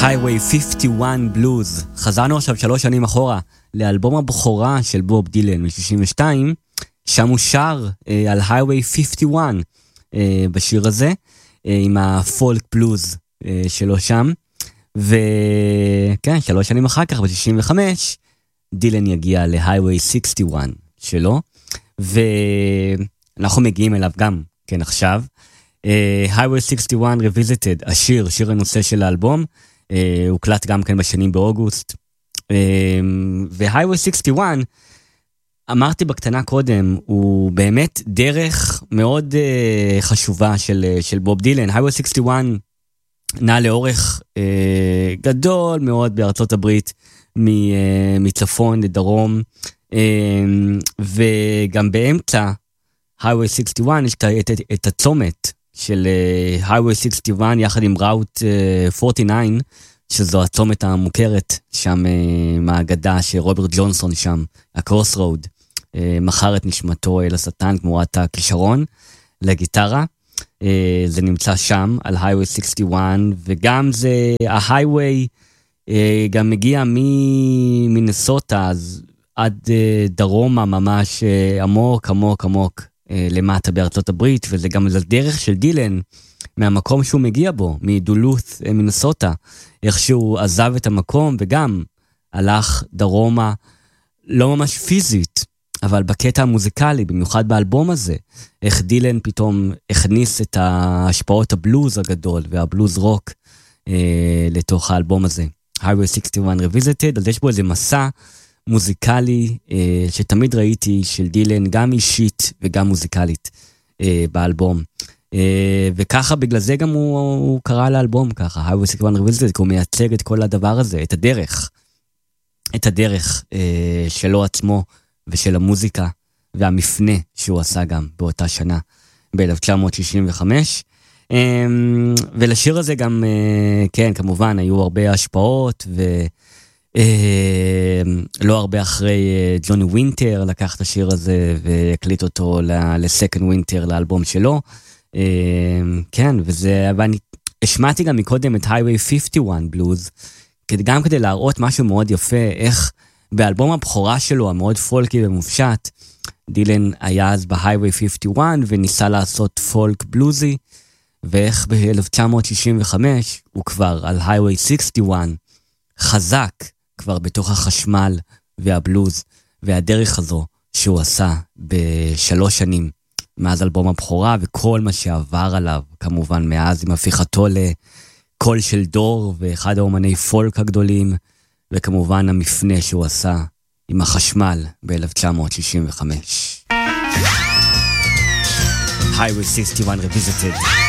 Highway 51 Blues. חזרנו עכשיו 3 שנים אחורה לאלבום הבכורה של בוב דילן מ-62, שם הוא שר על Highway 51 בשיר הזה, עם הפולק בלוז שלו שם. וכן, 3 שנים אחר כך, ב-65, דילן יגיע ל-Highway 61 שלו, ואנחנו מגיעים אליו גם, כן, עכשיו. Highway 61 Revisited, השיר, שיר הנושא של האלבום, הוקלט גם כן בשנים באוגוסט. ו-Highway 61, אמרתי בקטנה קודם, הוא באמת דרך מאוד חשובה של בוב דילן. Highway 61 נע לאורך גדול מאוד בארצות הברית, מצפון לדרום, וגם באמצע Highway 61 יש את הצומת של Highway 61 יחד עם Route 49, שזו הצומת המוכרת שם מהאגדה שרוברט ג'ונסון שם, הקרוס רוד, מכר את נשמתו אל השטן תמורת הכישרון לגיטרה. זה נמצא שם על Highway 61, וגם זה, ההייווי גם מגיע ממינסוטה עד דרומה ממש עמוק עמוק עמוק למטה בארצות הברית, וזה גם לדרך של דילן מהמקום שהוא מגיע בו, מדולות' מינסוטה, איך שהוא עזב את המקום וגם הלך דרומה, לא ממש פיזית, אבל בקטע המוזיקלי, במיוחד באלבום הזה, איך דילן פתאום הכניס את ההשפעות הבלוז הגדול והבלוז רוק לתוך האלבום הזה. Highway 61 Revisited, אז יש בו איזה מסע מוזיקלי שתמיד ראיתי של דילן, גם אישית וגם מוזיקלית באלבום. וככה בגלל זה גם הוא קרא לאלבום ככה, Highway 61 Revisited, כי הוא מייצג את כל הדבר הזה, את הדרך שלו עצמו ושל המוזיקה והמפנה שהוא עשה גם באותה שנה, ב-1965. ולשיר הזה גם, כן, כמובן, היו הרבה השפעות, ולא הרבה אחרי ג'וני ווינטר לקח את השיר הזה והקליט אותו לסקנד ווינטר, לאלבום שלו. כן, וזה, ואני השמעתי גם מקודם את Highway 51 Blues, גם כדי להראות משהו מאוד יפה, איך באלבום הבכורה שלו, המאוד פולקי ומופשט, דילן היה אז ב-Highway 51 וניסה לעשות פולק בלוזי, ואיך ב-1965 הוא כבר על Highway 61 חזק כבר בתוך החשמל והבלוז, והדרך הזו שהוא עשה ב3 שנים מאז אלבום הבכורה, וכל מה שעבר עליו כמובן מאז, עם הפיכתו לקול של דור ואחד האומני פולק הגדולים, וכמובן המפנה שהוא עשה עם החשמל ב-1965. Highway 61 Revisited.